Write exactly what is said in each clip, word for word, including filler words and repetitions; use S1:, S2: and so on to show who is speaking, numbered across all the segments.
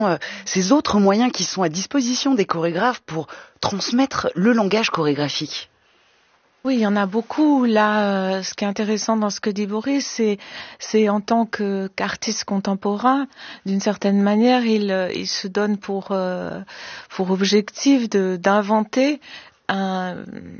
S1: euh, ces autres moyens qui sont à disposition des chorégraphes pour transmettre le langage chorégraphique?
S2: Oui, il y en a beaucoup. Là, euh, ce qui est intéressant dans ce que dit Boris, c'est, c'est en tant que, qu'artiste contemporain, d'une certaine manière, il, euh, il se donne pour, euh, pour objectif de, d'inventer un,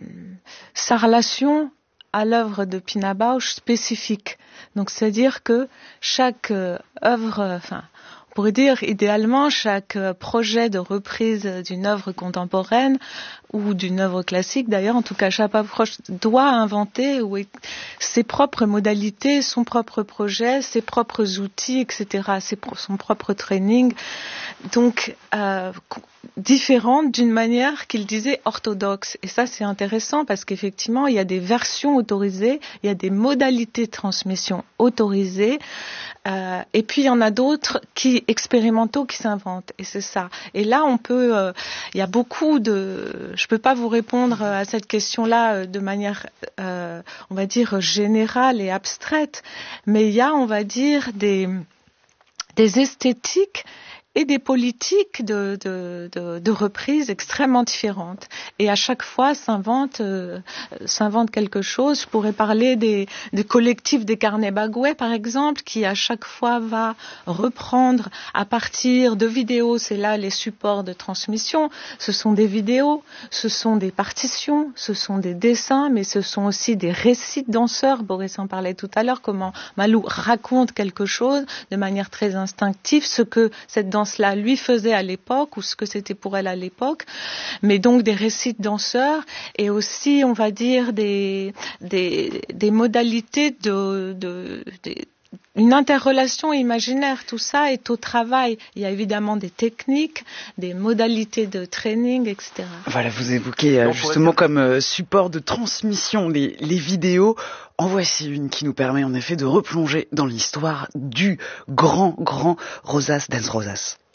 S2: sa relation à l'œuvre de Pina Bausch spécifique. Donc, c'est-à-dire que chaque euh, œuvre, enfin, on pourrait dire idéalement chaque projet de reprise d'une œuvre contemporaine ou d'une œuvre classique, d'ailleurs, en tout cas, chaque approche doit inventer oui, ses propres modalités, son propre projet, ses propres outils, et cetera, ses, son propre training. Donc, euh, différente d'une manière qu'il disait orthodoxe. Et ça, c'est intéressant parce qu'effectivement, il y a des versions autorisées, il y a des modalités de transmission autorisées, euh, et puis il y en a d'autres qui expérimentaux qui s'inventent. Et c'est ça. Et là, on peut, euh, il y a beaucoup de, je peux pas vous répondre à cette question-là de manière, euh, on va dire générale et abstraite, mais il y a, on va dire, des des esthétiques et des politiques de, de, de, de reprise extrêmement différentes. Et à chaque fois, s'invente, euh, s'invente quelque chose. Je pourrais parler des, des collectifs des carnets Bagouet, par exemple, qui à chaque fois va reprendre à partir de vidéos. C'est là les supports de transmission. Ce sont des vidéos, ce sont des partitions, ce sont des dessins, mais ce sont aussi des récits de danseurs. Boris en parlait tout à l'heure, comment Malou raconte quelque chose de manière très instinctive, ce que cette danse cela lui faisait à l'époque ou ce que c'était pour elle à l'époque, mais donc des récits de danseurs et aussi on va dire des des, des modalités de, de, de une interrelation imaginaire. Tout ça est au travail. Il y a évidemment des techniques, des modalités de training, et cetera.
S1: Voilà, vous évoquez euh, justement comme euh, support de transmission les, les vidéos. En voici une qui nous permet en effet de replonger dans l'histoire du grand, grand Rosas Dance Rosas.